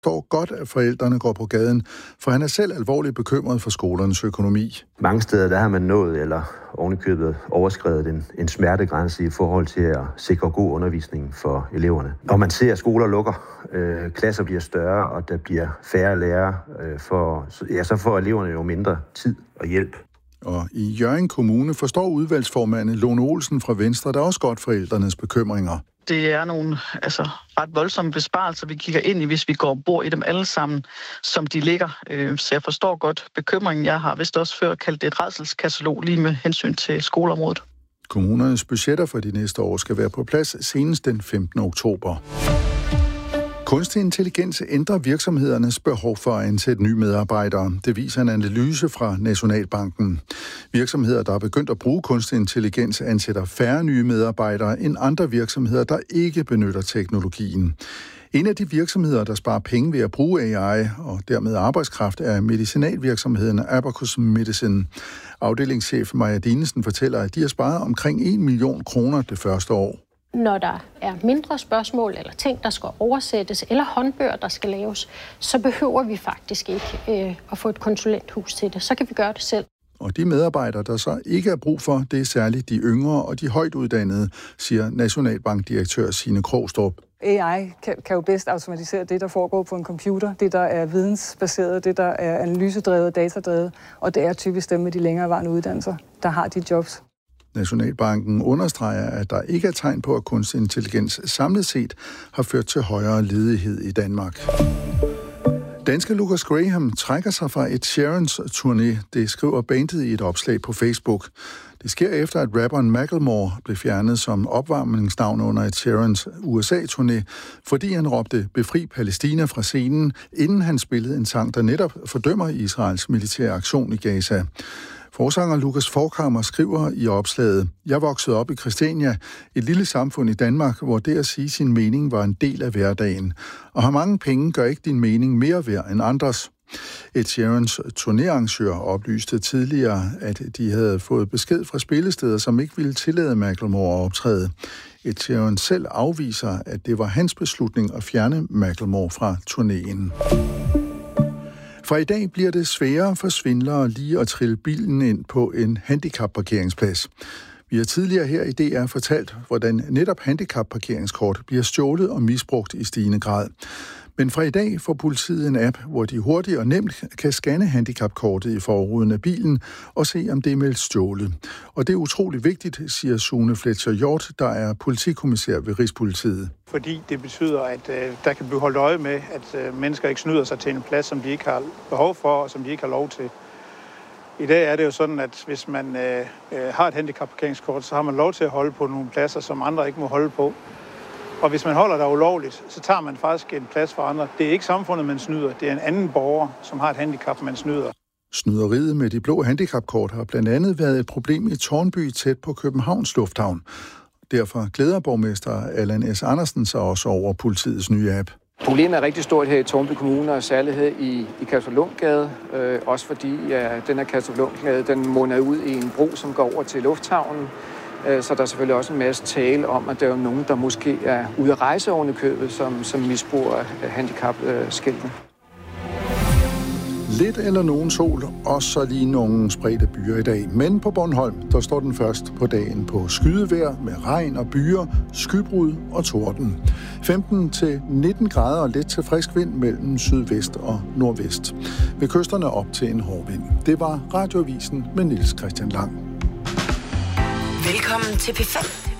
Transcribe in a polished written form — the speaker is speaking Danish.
forstår godt, at forældrene går på gaden, for han er selv alvorligt bekymret for skolernes økonomi. Mange steder der har man nået eller ovenikøbet overskredet en smertegrænse i forhold til at sikre god undervisning for eleverne. Når man ser, at skoler lukker, klasser bliver større, og der bliver færre lærere, så får eleverne jo mindre tid og hjælp. Og i Hjørring Kommune forstår udvalgsformanden Lone Olsen fra Venstre, der også godt forældrenes bekymringer. Det er nogle ret voldsomme besparelser, vi kigger ind i, hvis vi går og bor i dem alle sammen, som de ligger. Så jeg forstår godt bekymringen. Jeg har vist også før kaldt det et rædselskatalog lige med hensyn til skoleområdet. Kommunernes budgetter for de næste år skal være på plads senest den 15. oktober. Kunstig intelligens ændrer virksomhedernes behov for at ansætte nye medarbejdere. Det viser en analyse fra Nationalbanken. Virksomheder, der er begyndt at bruge kunstig intelligens, ansætter færre nye medarbejdere end andre virksomheder, der ikke benytter teknologien. En af de virksomheder, der sparer penge ved at bruge AI og dermed arbejdskraft, er medicinalvirksomheden Abacus Medicine. Afdelingschef Maja Dinesen fortæller, at de har sparet omkring 1 million kroner det første år. Når der er mindre spørgsmål eller ting, der skal oversættes, eller håndbøger, der skal laves, så behøver vi faktisk ikke at få et konsulenthus til det. Så kan vi gøre det selv. Og de medarbejdere, der så ikke er brug for, det er særligt de yngre og de højt uddannede, siger Nationalbankdirektør Signe Krogstrup. AI kan jo bedst automatisere det, der foregår på en computer, det, der er vidensbaseret, det, der er analysedrevet, datadrevet, og det er typisk dem med de længerevarende uddannelser, der har de jobs. Nationalbanken understreger, at der ikke er tegn på, at kunstig intelligens samlet set har ført til højere ledighed i Danmark. Danske Lucas Graham trækker sig fra Ed Sheerans turné, det skriver bandet i et opslag på Facebook. Det sker efter, at rapperen Macklemore blev fjernet som opvarmningsnavn under Ed Sheerans USA-turné, fordi han råbte "Befri Palæstina" fra scenen, inden han spillede en sang, der netop fordømmer Israels militære aktion i Gaza. Forsanger Lukas Forchhammer skriver i opslaget: "Jeg voksede op i Christiania, et lille samfund i Danmark, hvor det at sige sin mening var en del af hverdagen. Og har mange penge gør ikke din mening mere værd end andres." Ed Sheerans turnéarrangør oplyste tidligere, at de havde fået besked fra spillesteder, som ikke ville tillade Macklemore at optræde. Ed Sheeran selv afviser, at det var hans beslutning at fjerne Macklemore fra turnéen. Fra i dag bliver det sværere for svindlere lige at trille bilen ind på en handicapparkeringsplads. Vi har tidligere her i DR fortalt, hvordan netop handicapparkeringskort bliver stjålet og misbrugt i stigende grad. Men fra i dag får politiet en app, hvor de hurtigt og nemt kan scanne handicapkortet i forruden af bilen og se, om det er meldt stjålet. Og det er utrolig vigtigt, siger Sune Fletcher Hjort, der er politikommissær ved Rigspolitiet. Fordi det betyder, at der kan blive holdt øje med, at mennesker ikke snyder sig til en plads, som de ikke har behov for, og som de ikke har lov til. I dag er det jo sådan, at hvis man har et handicapparkeringskort, så har man lov til at holde på nogle pladser, som andre ikke må holde på. Og hvis man holder der ulovligt, så tager man faktisk en plads for andre. Det er ikke samfundet, man snyder. Det er en anden borger, som har et handicap, man snyder. Snyderiet med de blå handicapkort har blandt andet været et problem i Tårnby tæt på Københavns Lufthavn. Derfor glæder borgmester Allan S. Andersen sig også over politiets nye app. Problemet er rigtig stort her i Tårnby Kommune, og særligt i Kastruplundgade. Også fordi den her Kastruplundgade, den munder ud i en bro, som går over til lufthavnen. Så der er selvfølgelig også en masse tale om, at der er nogen, der måske er ude at rejse oven i købet, som misbruger handicapskiltene. Lidt eller nogen sol, og så lige nogle spredte byer i dag. Men på Bornholm, der står den først på dagen på skydevejr med regn og byer, skybrud og torden. 15-19 grader og let til frisk vind mellem sydvest og nordvest. Ved kysterne op til en hård vind. Det var Radioavisen med Niels Christian Lang. Velkommen til P5.